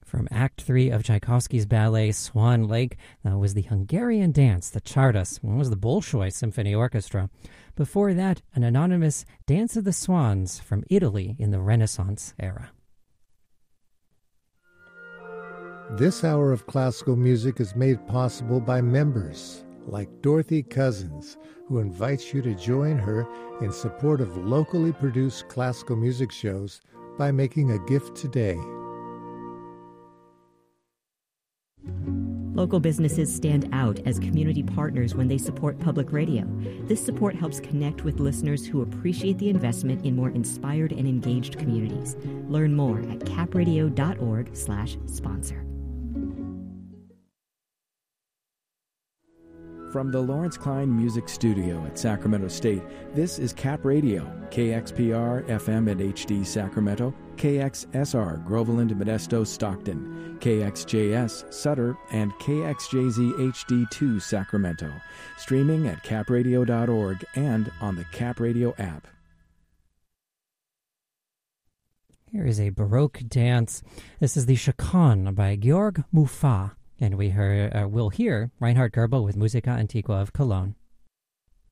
From Act 3 of Tchaikovsky's ballet Swan Lake, that was the Hungarian dance, the Czardas. That was the Bolshoi Symphony Orchestra. Before that, an anonymous Dance of the Swans from Italy in the Renaissance era. This hour of classical music is made possible by members like Dorothy Cousins, who invites you to join her in support of locally produced classical music shows by making a gift today. Local businesses stand out as community partners when they support public radio. This support helps connect with listeners who appreciate the investment in more inspired and engaged communities. Learn more at capradio.org/sponsor. From the Lawrence Klein Music Studio at Sacramento State, this is Cap Radio, KXPR FM and HD Sacramento, KXSR Groveland, Modesto, Stockton, KXJS Sutter, and KXJZ HD2 Sacramento. Streaming at capradio.org and on the Cap Radio app. Here is a Baroque dance. This is the Chaconne by Georg Muffat. And we'll hear Reinhard Goebel with Musica Antigua of Cologne.